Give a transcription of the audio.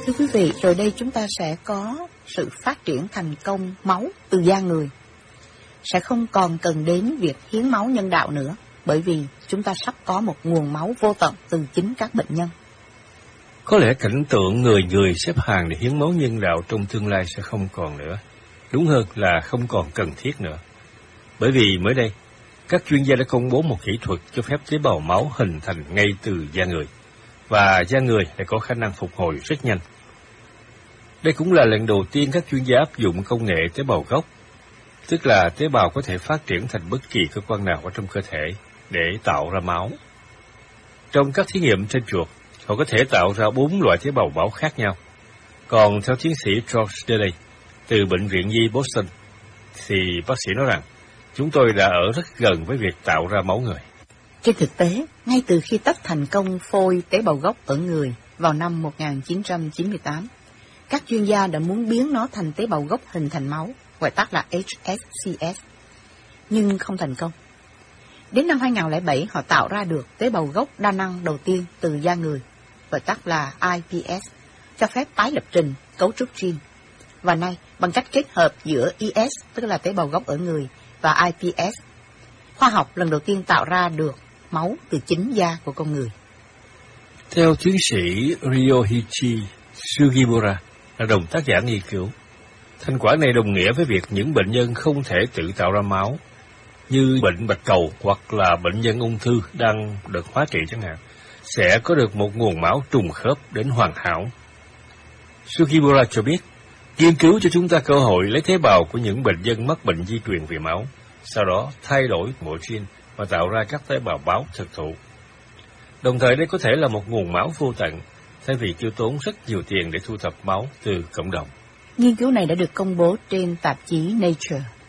Thưa quý vị, rồi đây chúng ta sẽ có sự phát triển thành công máu từ da người. Sẽ không còn cần đến việc hiến máu nhân đạo nữa, bởi vì chúng ta sắp có một nguồn máu vô tận từ chính các bệnh nhân. Có lẽ cảnh tượng người người xếp hàng để hiến máu nhân đạo trong tương lai sẽ không còn nữa. Đúng hơn là không còn cần thiết nữa. Bởi vì mới đây, các chuyên gia đã công bố một kỹ thuật cho phép tế bào máu hình thành ngay từ da người, và da người lại có khả năng phục hồi rất nhanh. Đây cũng là lần đầu tiên các chuyên gia áp dụng công nghệ tế bào gốc, tức là tế bào có thể phát triển thành bất kỳ cơ quan nào ở trong cơ thể để tạo ra máu. Trong các thí nghiệm trên chuột, họ có thể tạo ra 4 loại tế bào máu khác nhau. Còn theo tiến sĩ George Daly từ Bệnh viện Nhi Boston, thì bác sĩ nói rằng, chúng tôi đã ở rất gần với việc tạo ra máu người. Trên thực tế, ngay từ khi test thành công phôi tế bào gốc ở người vào năm 1998, các chuyên gia đã muốn biến nó thành tế bào gốc hình thành máu, gọi tắt là HSCS, nhưng không thành công. Đến năm 2007, họ tạo ra được tế bào gốc đa năng đầu tiên từ da người, gọi tắt là iPS, cho phép tái lập trình cấu trúc gene. Và nay, bằng cách kết hợp giữa ES, tức là tế bào gốc ở người, và iPS, khoa học lần đầu tiên tạo ra được máu từ chính da của con người. Theo tiến sĩ Ryoichi Sugimura, là đồng tác giả nghiên cứu, thành quả này đồng nghĩa với việc những bệnh nhân không thể tự tạo ra máu, như bệnh bạch cầu hoặc là bệnh nhân ung thư đang được hóa trị chẳng hạn, sẽ có được một nguồn máu trùng khớp đến hoàn hảo. Sugimura cho biết, nghiên cứu cho chúng ta cơ hội lấy tế bào của những bệnh nhân mắc bệnh di truyền về máu, sau đó thay đổi bộ gen và tạo ra các tế bào máu thực thụ. Đồng thời đây có thể là một nguồn máu vô tận, thay vì tiêu tốn rất nhiều tiền để thu thập máu từ cộng đồng. Nghiên cứu này đã được công bố trên tạp chí Nature.